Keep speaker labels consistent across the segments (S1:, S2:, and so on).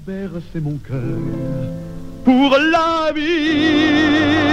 S1: bercer mon cœur pour la vie.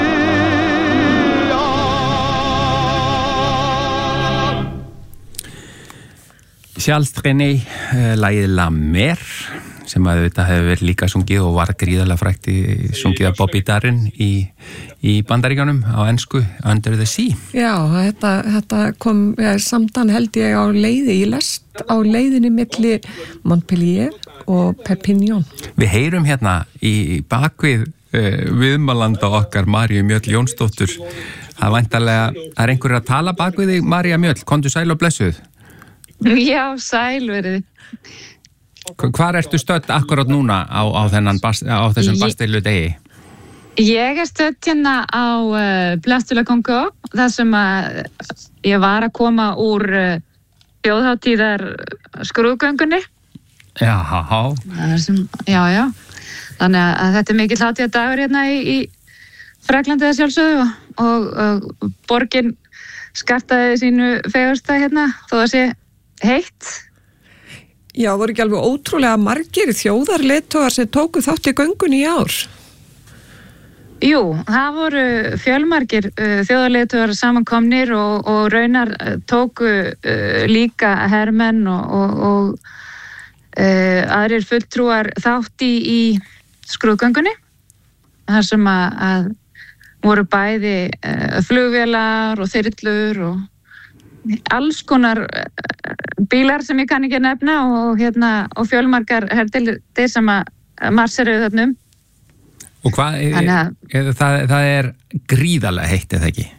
S2: Charles Trenet, lagið La Mer, sem að þetta hefur verið líka sungið og var gríðarlega frægt sungið af Bobby Darin í Bandaríkjunum á ensku, Under the Sea.
S3: Já, þetta kom samdan held ég á leiði í lest á leiðinni milli Montpellier og Perpignan.
S2: Við heyrum hérna í bakvið viðmælanda okkar Maríu Mjöll Jónsdóttur. Það væntanlega, er einhverjur að tala bakvið þig, María Mjöll, komdu sæl og blessuð.
S4: Já, sæl verið.
S2: Hvar ertu stödd akkurat núna á þessum Basteilu degi?
S4: Ég stödd hérna á Place de la Concorde, þar sem að ég var að koma úr þjóðhátíðar skrúðgöngunni.
S2: Já.
S4: Já. Þannig að þetta mikill hátíðardagur hérna í Fraklandi að sjálfsögðu og borgin skartaði sínu fegursta hérna, þó að sé heitt.
S3: Já, voru ekki alveg ótrúlega margir þjóðarleiðtogar sem tóku þátt í göngunni í ár?
S4: Jú, það voru fjölmargir þjóðarleiðtogar samankomnir og raunar tóku líka hermenn og aðrir fulltrúar þátt í skrúðgöngunni, þar sem að voru bæði flugvélar og þyrlur og alls konar bílar sem ég kann ekki nefna og fjölmargar herdeildir sem að marseruðu þarna um.
S2: Og það er gríðarlega heitt, eða ekki?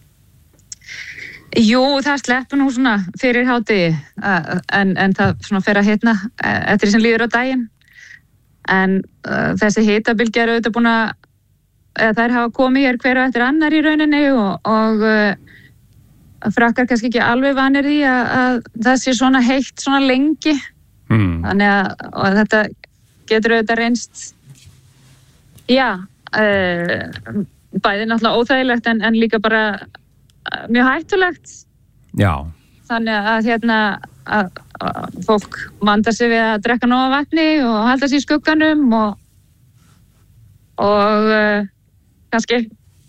S4: Jú, það sleppur nú svona fyrir hádegi en það svona fer að hitna eftir því sem líður á daginn. En þessi hitabylgja er auðvitað búin að þær hafa komið hér hver og eftir annar í rauninni og frakkar kannski ekki alveg vanir því að það sé svona heitt svona lengi. Þannig að þetta getur auðvitað reynst bæði náttúrulega óþægilegt en líka bara mjög hættulegt.
S2: Já.
S4: Þannig að fólk vandar sig við að drekka nóg vatni og halda sig í skugganum og kannski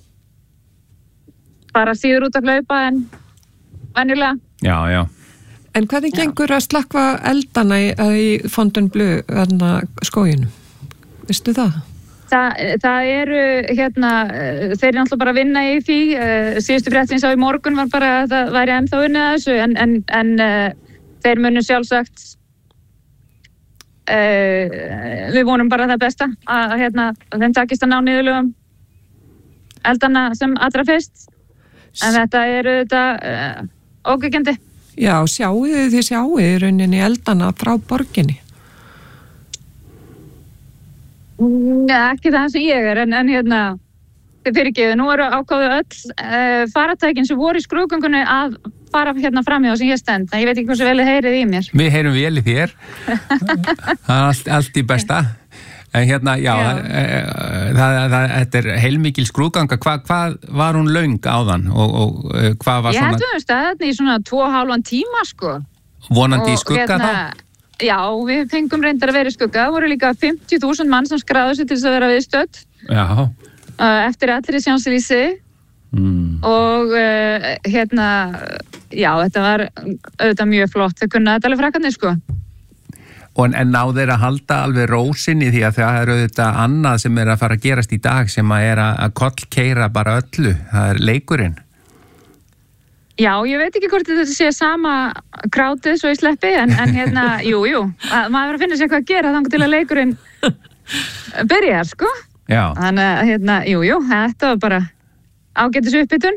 S4: bara síður út að hlaupa en venjulega.
S2: Já.
S3: En hvernig gengur að slakka eldana í Fontainebleau skóginum? Vistu það?
S4: Það eru þeir eru náttúrulega bara að vinna í því. Síðustu fréttin sá í morgun var bara að það væri ennþá unnið að þessu en þeir munu sjálfsagt við vonum bara það besta að þeim takist að ná niðurlögum eldana sem allra fyrst. En þetta eru ógveikjandi.
S3: Já, þið sjáið í rauninni eldana frá borginni.
S4: Ekki það sem ég er, en þið fyrirgeðu, nú eru ákváðu öll faratækin sem voru í skrúðgöngunni að fara framhjá sem ég stend. Ég veit ekki hversu vel þið heyrið í mér.
S2: Við heyrum vel í þér. Það er allt í besta. En þetta er heilmikil skrúðganga. Hvað var hún löng áðan? Og hvað var svona?
S4: Ég hættum staðni í svona 2,5 tíma, sko.
S2: Vonandi í skugga þá?
S4: Já, við fengum reyndar að vera í skugga. Það voru líka 50.000 mann sem skráðu sig til þess að vera viðstödd.
S2: Já.
S4: Eftir allir í Champs-Élysées. Og þetta var auðvitað mjög flott. Þau kunna þetta alveg frakkarnir, sko.
S2: En ná þeir að halda alveg rósinni því að það er auðvitað annað sem er að fara að gerast í dag sem að er að kollkeyra bara öllu. Það er leikurinn.
S4: Já, ég veit ekki hvort þetta sé sama krátið svo ég sleppi, en jú, maður verður að finna sér hvað að gera þannig til að leikurinn byrjar, sko.
S2: Já.
S4: Þannig að, jú, þetta var bara ágætis uppbytun.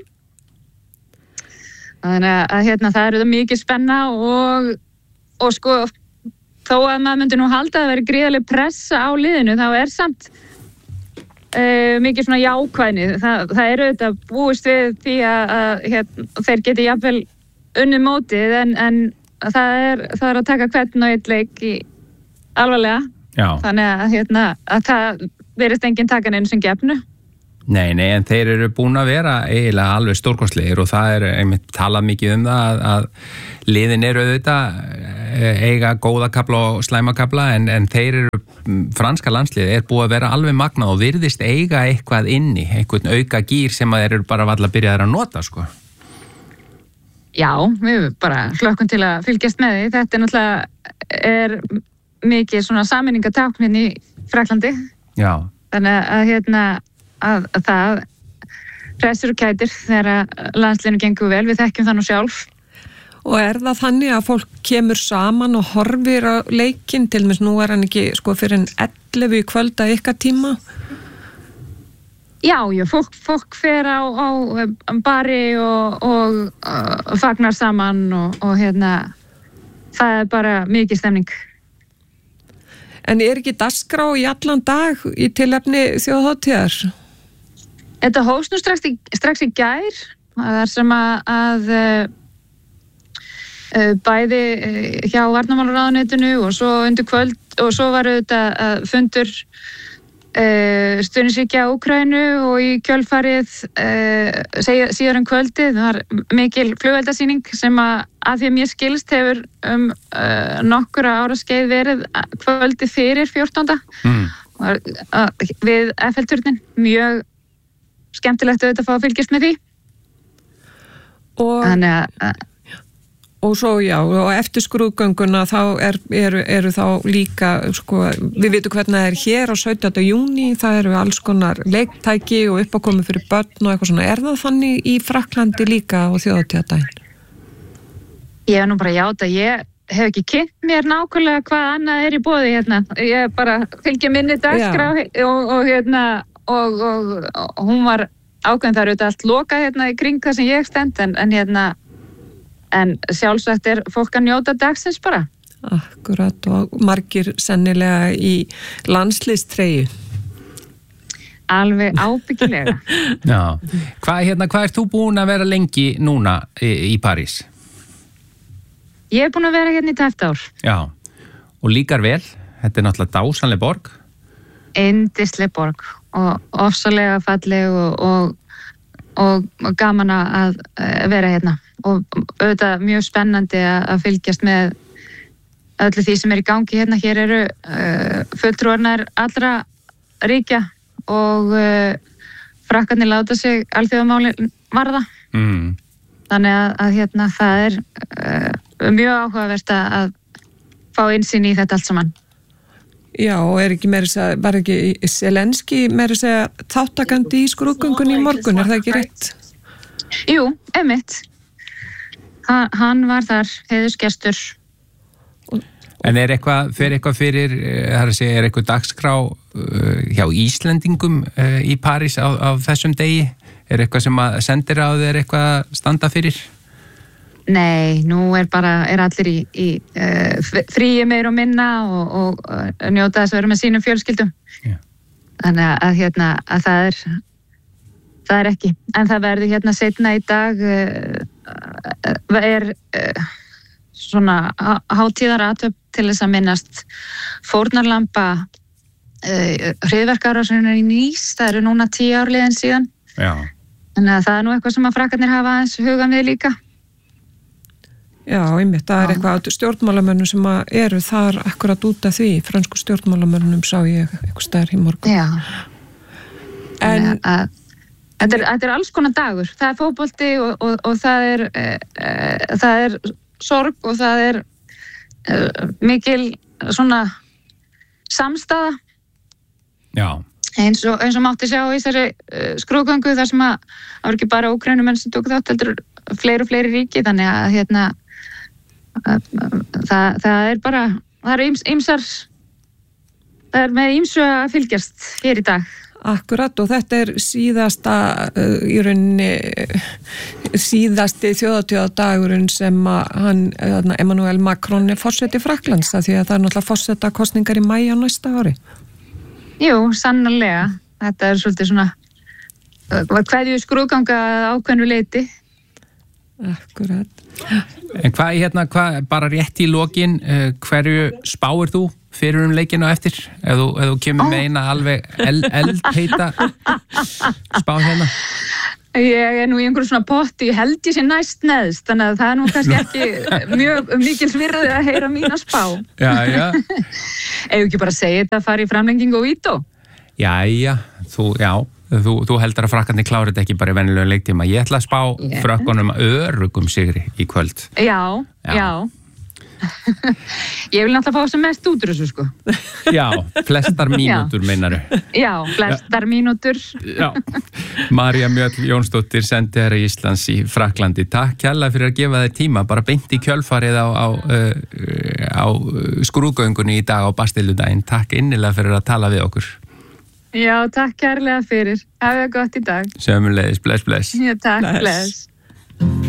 S4: Þannig að það eru það mikið spenna og sko, þó að maður myndi nú halda að vera gríðarleg pressa á liðinu, þá er samt mikið svona jákvæðni. Það er auðvitað búist við því að þeir geti jafnvel unnið mótið en það er að taka hvern og einn leik alvarlega. Já. Þannig að það verðist enginn taka neinu sem gefnu.
S2: Nei, en þeir eru búin að vera eiginlega alveg stórkostlegir og það er einmitt talað mikið um það að liðin eru auðvitað eiga góða kafla og slæma kafla en þeir eru franska landsliðið búið að vera alveg magnað og virðist eiga eitthvað inni, einhvern auka gír sem að þeir eru bara varla byrjaðir að nota, sko.
S4: Já, við bara hlökkum til að fylgjast með því. Þetta náttúrulega mikið svona sameiningatáknin í Frakklandi.
S2: Já.
S4: Þannig að það pressur og kætir þegar landsliðinu gengur vel, við þekkjum það nú sjálf.
S3: Og það þannig að fólk kemur saman og horfir á leikinn, til dæmis nú hann ekki sko fyrir en 11 í kvöld að ykkar tíma?
S4: Já, fólk fer á bari og fagnar saman og það bara mikið stemning.
S3: En ekki dagskrá í allan dag í tilefni þjóðhátíðar?
S4: Þetta hófst nú strax í gær, þar sem að bæði hjá Varnarmálaráðuneytinu og svo undir kvöld og svo var auðvitað fundur stuðningsríkja Úkraínu og í kjölfarið síðar kvöldið var mikil flugveldasýning sem að því að mér skilst hefur nokkura ára skeið verið kvöldið fyrir 14. Við FL-turnin, mjög skemmtilegt auðvitað að fá að fylgjast með því.
S3: Og svo já, og eftir skrúðgönguna þá eru þá líka, sko, við vitum hvernig það hér á 17. júní, það eru alls konar leiktæki og uppákomi fyrir börn og eitthvað svona. Það þannig í Frakklandi líka á þjóðhátíðardaginn?
S4: Ég hef nú bara játa, ég hef ekki kynnt mér nákvæmlega hvað annað í boði hérna. Ég bara fylgja minni dagskrá og hún var ákveðin, það eru allt lokað hérna í kring það sem ég stend, en sjálfsagt fólk að njóta dagsins bara.
S3: Akkurat, og margir sennilega í landsliðstreyju.
S4: Alveg ábyggilega.
S2: Já. Hvað þú búin að vera lengi núna í París?
S4: Ég búin að vera hérna í 12 ár.
S2: Já, og líkar vel. Þetta náttúrulega dásamleg borg.
S4: Yndisleg borg og ofsalega falleg og gaman að vera hérna. Og auðvitað mjög spennandi að fylgjast með öllu því sem í gangi hérna. Hér eru fulltrúarnir allra ríkja og Frakkarnir láta sig alþjóðamálin varða. Þannig að það mjög áhugavert að fá innsýn í þetta allt saman.
S3: Já, og var ekki Zelenski meira að segja þáttakandi í skrúðgöngunni í morgun, það ekki rétt?
S4: Jú, einmitt. Hann var þar, heiðursgestur.
S2: En fer eitthvað fyrir, eitthvað dagskrá hjá Íslendingum í París á þessum degi? Eitthvað sem að sendir á þér eitthvað að standa fyrir?
S4: Nei, nú allir í fríi meir og minna og njóta þess að vera með sínum fjölskyldum. Yeah. Þannig að það ekki. En það verður seinna í dag svona hátíðarathöfn til þess að minnast fórnarlamba hryðjuverkaárásarinnar í Nýs. Það eru núna 10 ár liðin síðan.
S2: Já.
S4: Þannig að það nú eitthvað sem að Frakkarnir hafa aðeins hugan við líka.
S3: Já, einmitt, það eitthvað stjórnmálamönnum sem eru þar akkurat út af því, fransku stjórnmálamönnum sá ég eitthvað stær í morgun.
S4: Já. En þetta alls konar dagur. Það fótbolti og það sorg og það mikil svona samstaða.
S2: Já.
S4: Eins og mátti sjá í þessari skrúðgöngu þar sem að það var ekki bara Úkraínumenn sem tók þátt, heldur fleiri og fleiri ríki, þannig að það bara, það með ýmsu að fylgjast hér í dag.
S3: Akkurat, og þetta síðasta í rauninni síðasti þjóðhátíðardagurinn sem Emmanuel Macron forseti Frakklands, því að það náttúrulega forsetakosningar í maí á næsta ári.
S4: Jú, sannarlega. Þetta svolítið svona kveðju skrúðganga ákveðnu leyti.
S3: Akkurat.
S2: En hvað bara rétt í lokin, hverju spáir þú fyrir leikinu eftir? Ef þú kemur með eina alveg eldheita spá hérna?
S4: Ég nú í einhverjum svona potti, ég held ég sé næst neðst, þannig að það nú kannski ekki mjög mikil virði að heyra mína spá.
S2: Já.
S4: Ef ekki bara segja þetta að fara í framlengingu og vító?
S2: Jæja, þú heldur að frakkarnir klára þetta ekki bara í venjulegum leiktíma. Ég ætla að spá frökkunum örugum sigri í kvöld.
S4: Já. Ég vil náttúrulega fá sem mest út úr þessu, sko.
S2: Já, flestar mínútur, meinaru.
S4: Já, flestar mínútur.
S2: Já. María Mjöll Jónsdóttir, sendiherra Íslands í Frakklandi. Takk kærlega fyrir að gefa þér tíma, bara beint í kjölfarið á skrúðgöngunni í dag á Bastilludaginn. Takk innilega fyrir að tala við okkur.
S4: Já, takk kærlega fyrir. Hafið það gott í dag.
S2: Sömuleiðis, bless.
S4: Já, takk, bless.